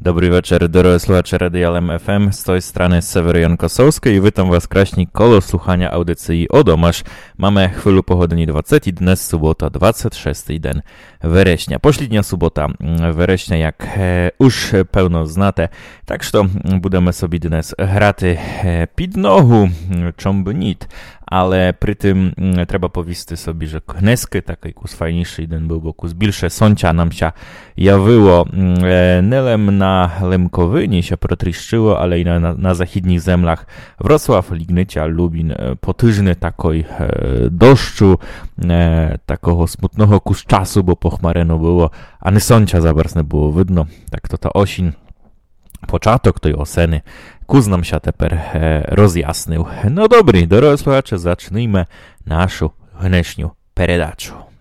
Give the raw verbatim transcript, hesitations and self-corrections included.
Добрий вечір, дорогі слухачі Радіо Ем Еф Ем. З тої strony Sewery Jankosowski i witam was kraśnik kolo słuchania audycji Odomasz. Mamy chwilu pochodni dwadzieścia, dnes sobota, dwudziesty szósty dzień września. Poślednia sobota września, jak e, już pełno znate. Tak, że będziemy sobie dnes hraty e, pід ногу, czom by nit. Ale przy tym mm, trzeba powiedzieć sobie, że knesky, taki kus fajniejszy jeden był, bo kus bilsze sącia nam się jawyło. E, nelem na Lemkowynie się protriszczyło, ale i na, na, na zachidnich zemlach Wrocław, Lignycia, Lubin, e, potyżny takoj e, deszczu, e, takiego smutnego kus czasu, bo pochmareno było, a nie sącia za bardzo nie było widno. Tak to ta osin, początek tej oseny, kuz nam się teper e, rozjasnył. No dobry, drodzy słuchacze, zacznijmy naszą dnešniu передачу.